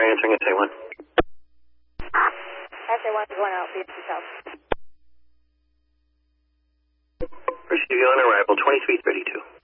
answering SA1. SA1 is going out, BFC South. Proceed on arrival, 2332.